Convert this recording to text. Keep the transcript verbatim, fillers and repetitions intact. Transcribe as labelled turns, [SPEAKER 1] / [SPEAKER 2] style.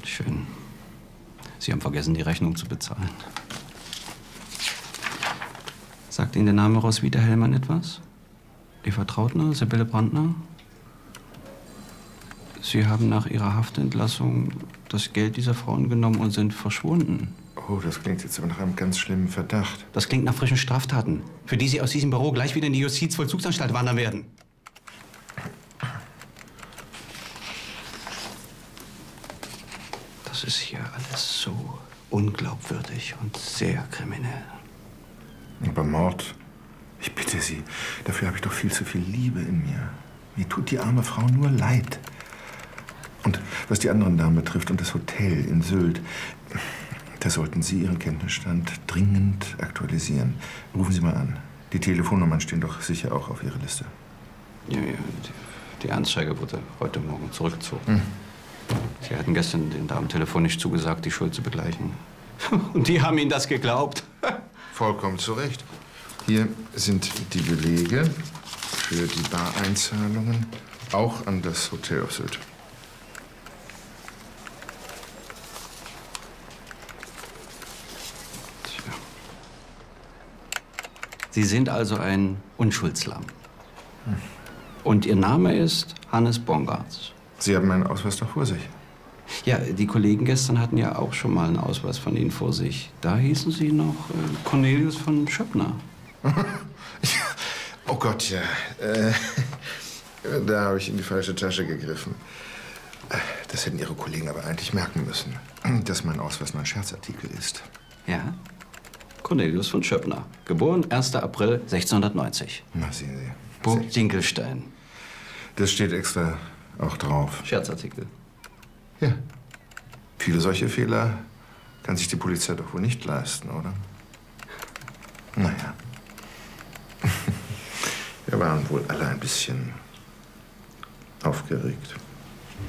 [SPEAKER 1] Schön. Sie haben vergessen, die Rechnung zu bezahlen. Sagt Ihnen der Name Roswitha Hellmann etwas? Eva Trautner, Sibylle Brandner? Sie haben nach Ihrer Haftentlassung das Geld dieser Frauen genommen und sind verschwunden.
[SPEAKER 2] Oh, das klingt jetzt aber nach einem ganz schlimmen Verdacht.
[SPEAKER 1] Das klingt nach frischen Straftaten, für die Sie aus diesem Büro gleich wieder in die Justizvollzugsanstalt wandern werden. Das ist hier alles so unglaubwürdig und sehr kriminell.
[SPEAKER 2] Aber Mord, ich bitte Sie, dafür habe ich doch viel zu viel Liebe in mir. Mir tut die arme Frau nur leid. Und was die anderen Damen betrifft und das Hotel in Sylt, da sollten Sie Ihren Kenntnisstand dringend aktualisieren. Rufen Sie mal an. Die Telefonnummern stehen doch sicher auch auf Ihrer Liste.
[SPEAKER 1] Ja, ja, die, die Anzeige wurde heute Morgen zurückgezogen.
[SPEAKER 2] Hm.
[SPEAKER 1] Sie hatten gestern den Damen telefonisch zugesagt, die Schuld zu begleichen. Und die haben Ihnen das geglaubt.
[SPEAKER 2] Vollkommen zu Recht. Hier sind die Belege für die Bareinzahlungen, auch an das Hotel auf Sylt.
[SPEAKER 1] Tja. Sie sind also ein Unschuldslamm. Hm. Und Ihr Name ist Hannes Bongartz.
[SPEAKER 2] Sie haben meinen Ausweis doch vor sich.
[SPEAKER 1] Ja, die Kollegen gestern hatten ja auch schon mal einen Ausweis von Ihnen vor sich. Da hießen Sie noch äh, Cornelius von Schöppner.
[SPEAKER 2] Oh Gott, ja. Äh, da habe ich in die falsche Tasche gegriffen. Das hätten Ihre Kollegen aber eigentlich merken müssen, dass mein Ausweis nur ein Scherzartikel ist.
[SPEAKER 1] Ja, Cornelius von Schöppner. Geboren erster April sechzehnhundertneunzig.
[SPEAKER 2] Na, sehen Sie.
[SPEAKER 1] Burg Dinkelstein.
[SPEAKER 2] Das steht extra auch drauf.
[SPEAKER 1] Scherzartikel.
[SPEAKER 2] Ja. Viele solche Fehler kann sich die Polizei doch wohl nicht leisten, oder? Naja. Wir waren wohl alle ein bisschen aufgeregt.